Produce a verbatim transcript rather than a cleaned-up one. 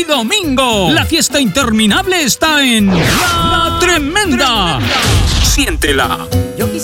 y domingo. La fiesta interminable está en La Tremenda. Siéntela.